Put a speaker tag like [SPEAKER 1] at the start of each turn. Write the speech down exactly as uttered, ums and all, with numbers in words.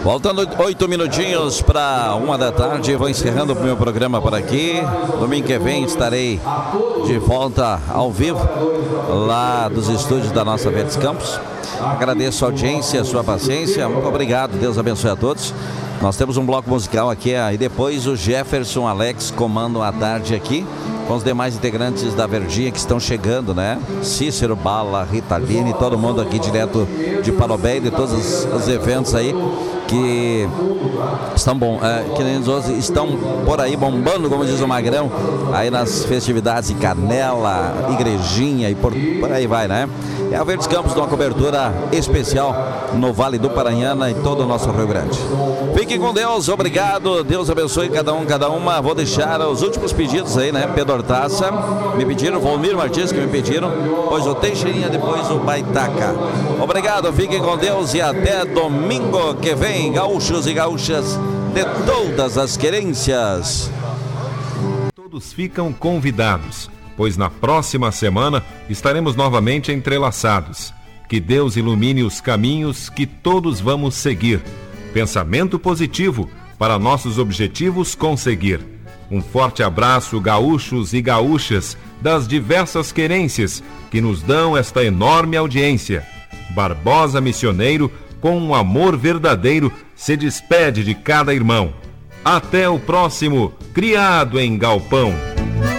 [SPEAKER 1] Faltando oito minutinhos para uma da tarde, vou encerrando o meu programa por aqui. Domingo que vem estarei de volta ao vivo lá dos estúdios da nossa Verdes Campos. Agradeço a audiência, a sua paciência. Muito obrigado, Deus abençoe a todos. Nós temos um bloco musical aqui e depois o Jefferson Alex comandam a tarde aqui com os demais integrantes da Verdinha que estão chegando, né? Cícero, Bala, Ritaline, todo mundo aqui direto de Parobé, de todos os, os eventos aí que estão bom, é, que nem os estão por aí bombando, como diz o Magrão, aí nas festividades em Canela, Igrejinha e por, por aí vai, né? É a Verdes Campos de uma cobertura especial no Vale do Paranhana e todo o nosso Rio Grande. Fiquem com Deus, obrigado, Deus abençoe cada um, cada uma. Vou deixar os últimos pedidos aí, né? Pedro Hortaça, me pediram, Volmir Martins que me pediram, pois o Teixeirinha, depois o Baitaca. Obrigado, fiquem com Deus e até domingo que vem, gaúchos e gaúchas de todas as querências.
[SPEAKER 2] Todos ficam convidados, pois na próxima semana estaremos novamente entrelaçados. Que Deus ilumine os caminhos que todos vamos seguir. Pensamento positivo para nossos objetivos conseguir. Um forte abraço, gaúchos e gaúchas das diversas querências que nos dão esta enorme audiência. Barbosa Missioneiro, com um amor verdadeiro, se despede de cada irmão. Até o próximo Criado em Galpão.